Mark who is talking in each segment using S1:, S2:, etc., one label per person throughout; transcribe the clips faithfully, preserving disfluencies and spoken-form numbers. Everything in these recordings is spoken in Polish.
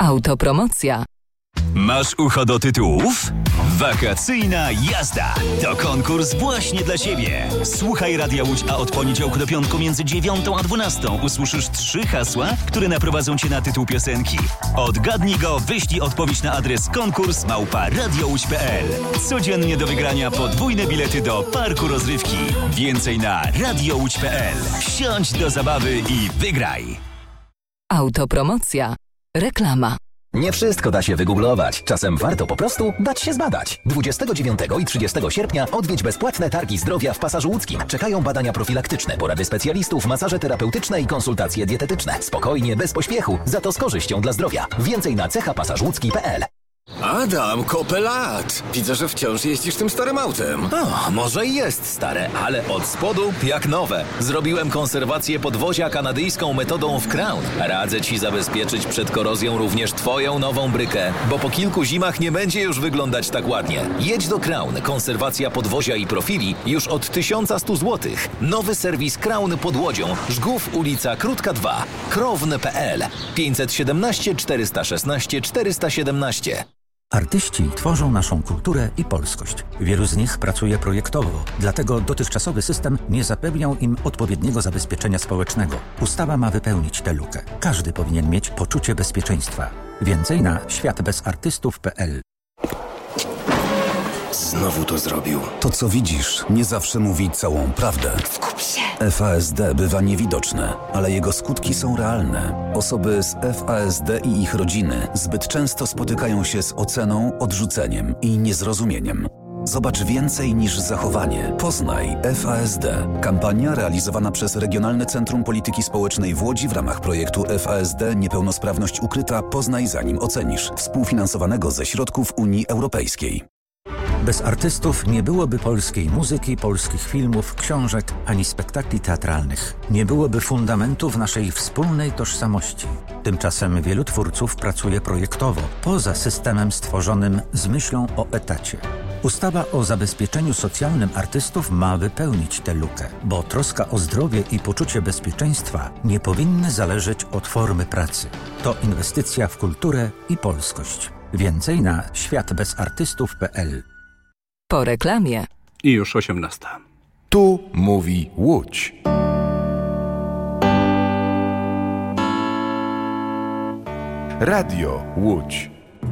S1: Autopromocja.
S2: Masz ucho do tytułów? Wakacyjna jazda to konkurs właśnie dla Ciebie. Słuchaj Radia Łódź, a od poniedziałku do piątku między dziewiątą a dwunastą usłyszysz trzy hasła, które naprowadzą Cię na tytuł piosenki. Odgadnij go, wyślij odpowiedź na adres konkurs małpa radiołódź kropka p l. Codziennie do wygrania podwójne bilety do parku rozrywki. Więcej na radiołódź kropka p l. Wsiądź do zabawy i wygraj.
S1: Autopromocja. Reklama.
S3: Nie wszystko da się wygooglować. Czasem warto po prostu dać się zbadać. dwudziestego dziewiątego i trzydziestego sierpnia odwiedź bezpłatne targi zdrowia w Pasażu Łódzkim. Czekają badania profilaktyczne, porady specjalistów, masaże terapeutyczne i konsultacje dietetyczne. Spokojnie, bez pośpiechu, za to z korzyścią dla zdrowia. Więcej na cecha pasaż łódzki kropka p l.
S4: Adam, kopę lat. Widzę, że wciąż jeździsz tym starym autem.
S3: O, może i jest stare, ale od spodu jak nowe. Zrobiłem konserwację podwozia kanadyjską metodą w Crown. Radzę Ci zabezpieczyć przed korozją również Twoją nową brykę, bo po kilku zimach nie będzie już wyglądać tak ładnie. Jedź do Crown. Konserwacja podwozia i profili już od tysiąc sto złotych. Nowy serwis Crown pod Łodzią. Żgów, ulica Krótka dwa. krowne kropka p l. pięćset siedemnaście czterysta szesnaście czterysta siedemnaście.
S5: Artyści tworzą naszą kulturę i polskość. Wielu z nich pracuje projektowo, dlatego dotychczasowy system nie zapewniał im odpowiedniego zabezpieczenia społecznego. Ustawa ma wypełnić tę lukę. Każdy powinien mieć poczucie bezpieczeństwa. Więcej na świat bez artystów kropka p l.
S4: Znowu to zrobił.
S6: To, co widzisz, nie zawsze mówi całą prawdę.
S7: Skup się!
S6: F A S D bywa niewidoczne, ale jego skutki są realne. Osoby z F A S D i ich rodziny zbyt często spotykają się z oceną, odrzuceniem i niezrozumieniem. Zobacz więcej niż zachowanie. Poznaj F A S D. Kampania realizowana przez Regionalne Centrum Polityki Społecznej w Łodzi w ramach projektu F A S D Niepełnosprawność ukryta. Poznaj zanim ocenisz. Współfinansowanego ze środków Unii Europejskiej.
S5: Bez artystów nie byłoby polskiej muzyki, polskich filmów, książek ani spektakli teatralnych. Nie byłoby fundamentów naszej wspólnej tożsamości. Tymczasem wielu twórców pracuje projektowo, poza systemem stworzonym z myślą o etacie. Ustawa o zabezpieczeniu socjalnym artystów ma wypełnić tę lukę, bo troska o zdrowie i poczucie bezpieczeństwa nie powinny zależeć od formy pracy. To inwestycja w kulturę i polskość. Więcej na świat bez artystów kropka p l.
S1: Po reklamie.
S8: I już osiemnasta.
S9: Tu mówi Łódź. Radio Łódź.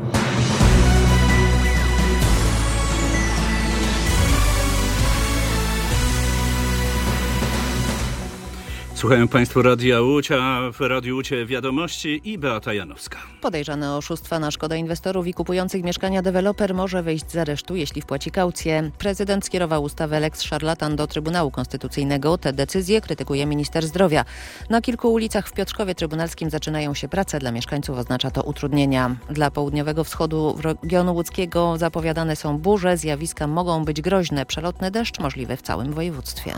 S8: Słuchają Państwo Radia Łódź, a w Radiu Łódź wiadomości i Beata Janowska.
S10: Podejrzany o oszustwa na szkodę inwestorów i kupujących mieszkania deweloper może wyjść z aresztu, jeśli wpłaci kaucję. Prezydent skierował ustawę Lex Szarlatan do Trybunału Konstytucyjnego. Tę decyzję krytykuje minister zdrowia. Na kilku ulicach w Piotrkowie Trybunalskim zaczynają się prace. Dla mieszkańców oznacza to utrudnienia. Dla południowego wschodu regionu łódzkiego zapowiadane są burze. Zjawiska mogą być groźne. Przelotny deszcz możliwy w całym województwie.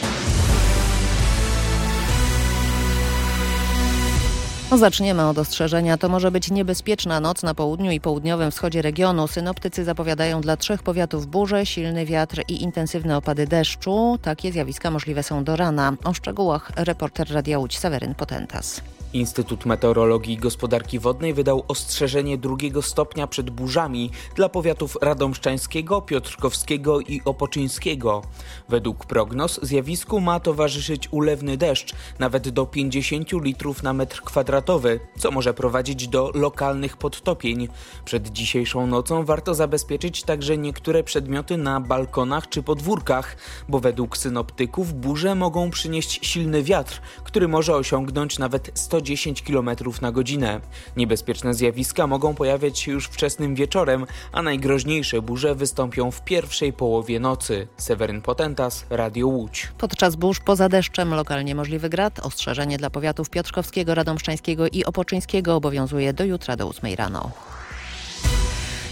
S10: Zaczniemy od ostrzeżenia. To może być niebezpieczna noc na południu i południowym wschodzie regionu. Synoptycy zapowiadają dla trzech powiatów burze, silny wiatr i intensywne opady deszczu. Takie zjawiska możliwe są do rana. O szczegółach reporter Radia Łódź Seweryn Potentas.
S11: Instytut Meteorologii i Gospodarki Wodnej wydał ostrzeżenie drugiego stopnia przed burzami dla powiatów radomszczańskiego, piotrkowskiego i opoczyńskiego. Według prognoz zjawisku ma towarzyszyć ulewny deszcz, nawet do pięćdziesiąt litrów na metr kwadratowy, co może prowadzić do lokalnych podtopień. Przed dzisiejszą nocą warto zabezpieczyć także niektóre przedmioty na balkonach czy podwórkach, bo według synoptyków burze mogą przynieść silny wiatr, który może osiągnąć nawet sto dziesięć kilometrów na godzinę. Niebezpieczne zjawiska mogą pojawiać się już wczesnym wieczorem, a najgroźniejsze burze wystąpią w pierwszej połowie nocy. Seweryn Potentas, Radio Łódź.
S10: Podczas burz poza deszczem lokalnie możliwy grad. Ostrzeżenie dla powiatów piotrkowskiego, radomszczańskiego i opoczyńskiego obowiązuje do jutra do ósmej rano.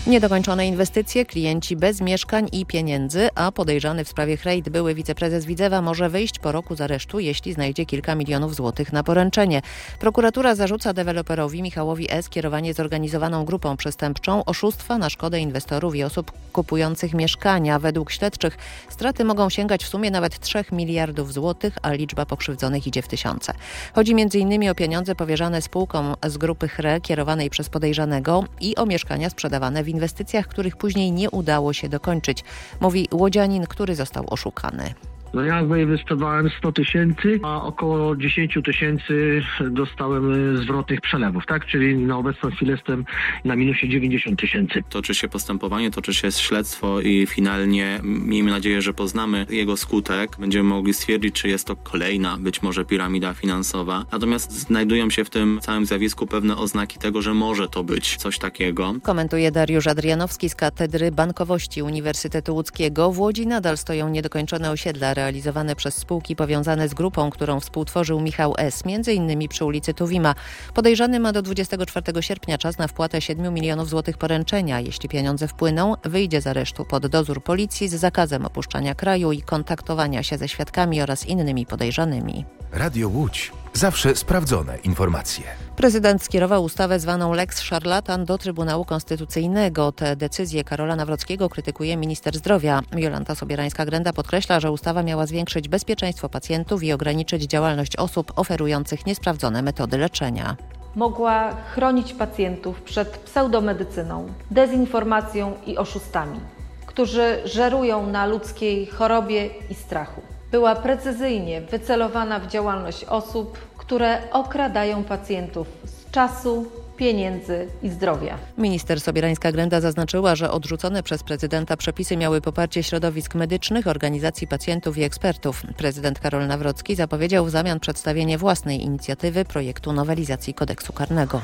S10: Niedokończone inwestycje, klienci bez mieszkań i pieniędzy, a podejrzany w sprawie Chrejt były wiceprezes Widzewa może wyjść po roku z aresztu, jeśli znajdzie kilka milionów złotych na poręczenie. Prokuratura zarzuca deweloperowi Michałowi S. kierowanie zorganizowaną grupą przestępczą, oszustwa na szkodę inwestorów i osób kupujących mieszkania. Według śledczych straty mogą sięgać w sumie nawet trzech miliardów złotych, a liczba pokrzywdzonych idzie w tysiące. Chodzi między innymi o pieniądze powierzane spółkom z grupy Chre kierowanej przez podejrzanego i o mieszkania sprzedawane w inwestycjach, których później nie udało się dokończyć, mówi łodzianin, który został oszukany.
S7: No ja wysprzedawałem sto tysięcy, a około dziesięć tysięcy dostałem zwrotnych przelewów, tak? Czyli na obecną chwilę jestem na minusie dziewięćdziesiąt tysięcy.
S12: Toczy się postępowanie, toczy się śledztwo i finalnie miejmy nadzieję, że poznamy jego skutek. Będziemy mogli stwierdzić, czy jest to kolejna być może piramida finansowa. Natomiast znajdują się w tym całym zjawisku pewne oznaki tego, że może to być coś takiego.
S10: Komentuje Dariusz Adrianowski z Katedry Bankowości Uniwersytetu Łódzkiego. W Łodzi nadal stoją niedokończone osiedla realizowane przez spółki powiązane z grupą, którą współtworzył Michał S., między innymi przy ulicy Tuwima. Podejrzany ma do dwudziestego czwartego sierpnia czas na wpłatę siedmiu milionów złotych poręczenia. Jeśli pieniądze wpłyną, wyjdzie z aresztu pod dozór policji z zakazem opuszczania kraju i kontaktowania się ze świadkami oraz innymi podejrzanymi.
S9: Radio Łódź. Zawsze sprawdzone informacje.
S10: Prezydent skierował ustawę zwaną Lex Szarlatan do Trybunału Konstytucyjnego. Tę decyzję Karola Nawrockiego krytykuje minister zdrowia. Jolanta Sobierajska-Grenda podkreśla, że ustawa miała zwiększyć bezpieczeństwo pacjentów i ograniczyć działalność osób oferujących niesprawdzone metody leczenia.
S13: Mogła chronić pacjentów przed pseudomedycyną, dezinformacją i oszustami, którzy żerują na ludzkiej chorobie i strachu. Była precyzyjnie wycelowana w działalność osób, które okradają pacjentów z czasu, pieniędzy i zdrowia.
S10: Minister Sobierańska-Grenda zaznaczyła, że odrzucone przez prezydenta przepisy miały poparcie środowisk medycznych, organizacji pacjentów i ekspertów. Prezydent Karol Nawrocki zapowiedział w zamian przedstawienie własnej inicjatywy projektu nowelizacji kodeksu karnego.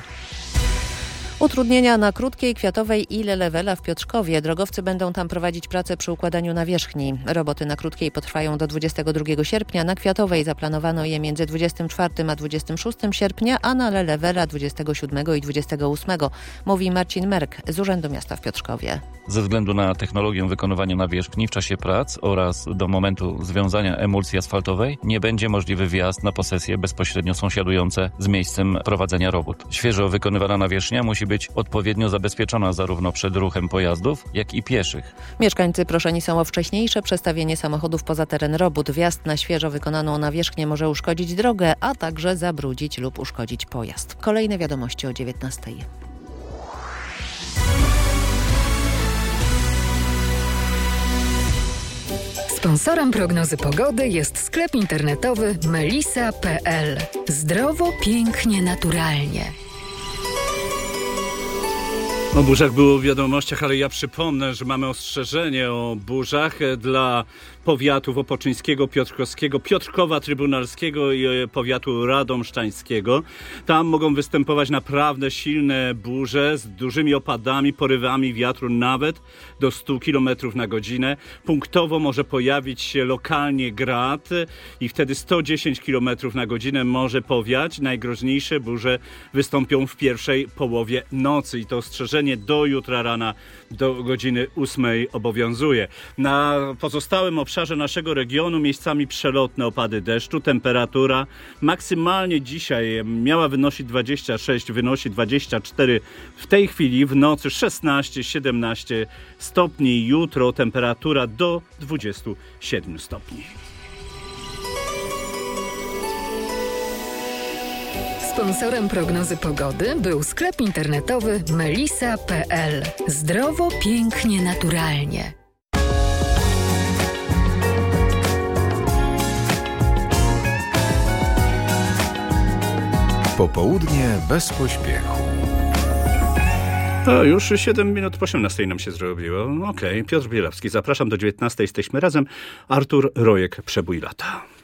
S10: Utrudnienia na Krótkiej, Kwiatowej i Lelewela w Piotrkowie. Drogowcy będą tam prowadzić pracę przy układaniu nawierzchni. Roboty na Krótkiej potrwają do dwudziestego drugiego sierpnia, na Kwiatowej zaplanowano je między dwudziestego czwartego a dwudziestego szóstego sierpnia, a na Lelewela dwudziestego siódmego i dwudziestego ósmego, mówi Marcin Merk z Urzędu Miasta w Piotrkowie.
S14: Ze względu na technologię wykonywania nawierzchni w czasie prac oraz do momentu związania emulsji asfaltowej nie będzie możliwy wjazd na posesje bezpośrednio sąsiadujące z miejscem prowadzenia robót. Świeżo wykonywana nawierzchnia musi być odpowiednio zabezpieczona zarówno przed ruchem pojazdów, jak i pieszych.
S10: Mieszkańcy proszeni są o wcześniejsze przestawienie samochodów poza teren robót. Wjazd na świeżo wykonaną nawierzchnię może uszkodzić drogę, a także zabrudzić lub uszkodzić pojazd. Kolejne wiadomości o dziewiętnastej.
S1: Sponsorem prognozy pogody jest sklep internetowy melisa kropka pe el. Zdrowo, pięknie, naturalnie.
S8: O burzach było w wiadomościach, ale ja przypomnę, że mamy ostrzeżenie o burzach dla powiatów opoczyńskiego, piotrkowskiego, Piotrkowa Trybunalskiego i powiatu radomszczańskiego. Tam mogą występować naprawdę silne burze z dużymi opadami, porywami wiatru nawet do stu kilometrów na godzinę. Punktowo może pojawić się lokalnie grad i wtedy sto dziesięć kilometrów na godzinę może powiać. Najgroźniejsze burze wystąpią w pierwszej połowie nocy i to ostrzeżenie do jutra rana do godziny ósmej obowiązuje. Na pozostałym obszarze naszego regionu miejscami przelotne opady deszczu. Temperatura maksymalnie dzisiaj miała wynosić dwadzieścia sześć, wynosi dwadzieścia cztery w tej chwili, w nocy szesnaście siedemnaście stopni. Jutro temperatura do dwudziestu siedmiu stopni.
S1: Sponsorem prognozy pogody był sklep internetowy melisa kropka pe el. Zdrowo, pięknie, naturalnie.
S9: Popołudnie bez pośpiechu.
S8: A już siedem minut po osiemnastej nam się zrobiło. Okej, okay. Piotr Bielawski, zapraszam do dziewiętnastej, jesteśmy razem. Artur Rojek, Przebój lata.